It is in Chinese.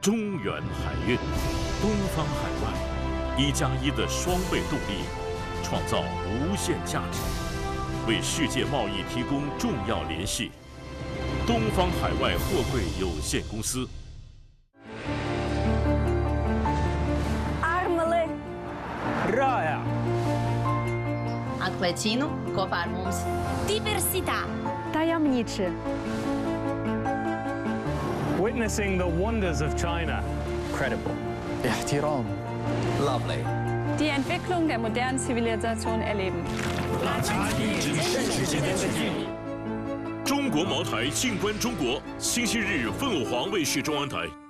中远海运、东方海外，1+1的双倍动力，创造无限价值，为世界贸易提供重要联系。东方海外货柜有限公司。 Armele. Rāja. Atklācīnu kopā ar mums. Diversità. Tajemniczy. Witnessing the wonders of China. Credible. احترام. Lovely. Die Entwicklung der modernen Zivilisation erleben. 中国茅台静观中国，星期日凤凰卫视中文台。